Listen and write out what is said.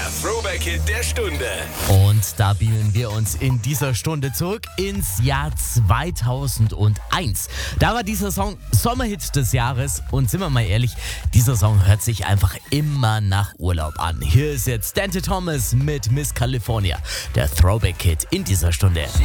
Der Throwback-Hit der Stunde. Und da beamen wir uns in dieser Stunde zurück ins Jahr 2001. Da war dieser Song Sommerhit des Jahres und sind wir mal ehrlich, dieser Song hört sich einfach immer nach Urlaub an. Hier ist jetzt Dante Thomas mit Miss California, der Throwback-Hit in dieser Stunde.